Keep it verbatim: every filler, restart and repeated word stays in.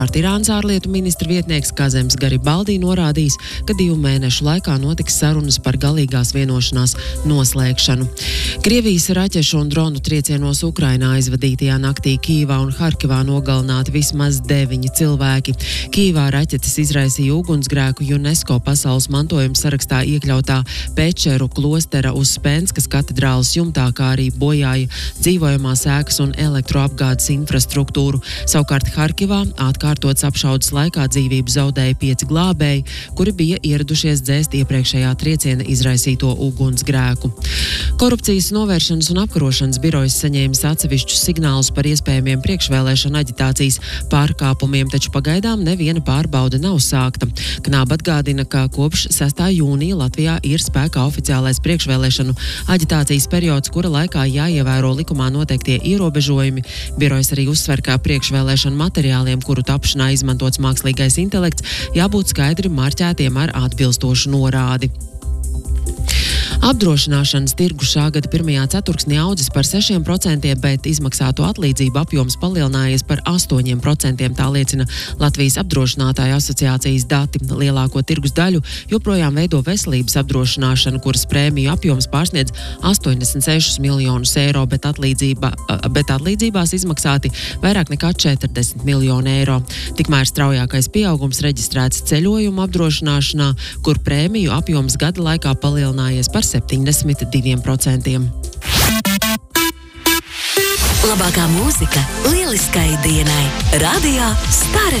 Irānas ārlietu ministra vietnieks Kazems Garibaldī norādījis, ka divu mēnešu laikā notiks sarunas par galīgās vienošanās noslēgšanu. Krievijas raķešu un dronu triecienos Ukrainā aizvadītajā naktī Kīvā un Harkivā nogalināti vismaz deviņi cilvēki. Kīvā raķetes izraisīja ugunsgrēku UNESCO pasaules mantojuma sarakstā iekļautā Pečeru klostera uz Spenskas katedrāles jumtā, kā arī bojāja dzīvojamās ēkas un elektroapgādes infrastruktūru. Savukārt Harkivā atkārtotas apšaudes laikā dzīvību zaudēja pieci glābēji, kuri bija ieradušies dzēst iepriekšējā trieciena izraisīto ugunsgrēku. Korupcijas novēršanas un apkarošanas birojas saņēmis atsevišķus signālus par iespējamiem priekšvēlēšana aģitācijas pārkāpumiem, taču pagaidām neviena pārbaude nav sākta. Knāba atgādina, ka kopš sestā jūnija Latvijā ir spēkā oficiālais priekšvēlēšanu aģitācijas periods, kura laikā jāievēro likumā noteiktie ierobežojumi. Birojas arī uzsver, ka priekšvēlēšanu materiāliem, kuru tapšanā izmantots mākslīgais intelekts, jābūt skaidri marķētiem ar atbilstošu norādi. Apdrošināšanas tirgu šā gada pirmajā ceturksnī audzis par sešiem procentiem, bet izmaksāto atlīdzību apjoms palielinājies par astoņiem procentiem, tā liecina Latvijas apdrošinātāju asociācijas dati. Lielāko tirgus daļu joprojām veido veselības apdrošināšana, kuras prēmiju apjoms pārsniedz astoņdesmit sešus miljonus eiro, bet, atlīdzība, bet atlīdzībās izmaksāti vairāk nekā četrdesmit miljoni eiro. Tikmēr straujākais pieaugums reģistrēts ceļojumu apdrošināšanā, kur prēmiju apjoms gada laikā palielinājies par septiņdesmit diviem procentiem. Labākā mūzika lieliskai dienai. Radio Star